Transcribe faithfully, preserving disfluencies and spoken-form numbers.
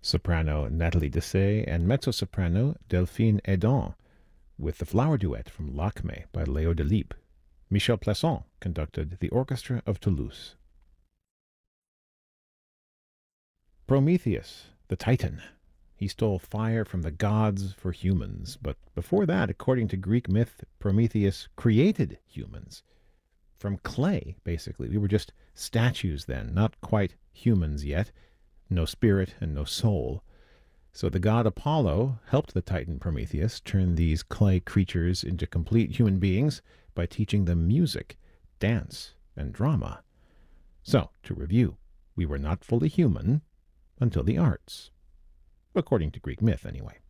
soprano Nathalie Dessay, and mezzo-soprano Delphine Edon, with the flower duet from Lakme by Léo Delibes. Michel Plasson conducted the Orchestra of Toulouse. Prometheus, the Titan. He stole fire from the gods for humans, but before that, according to Greek myth, Prometheus created humans. From clay, basically. We were just statues then, not quite humans yet. No spirit and no soul. So the god Apollo helped the Titan Prometheus turn these clay creatures into complete human beings by teaching them music, dance, and drama. So, to review, we were not fully human until the arts. According to Greek myth, anyway.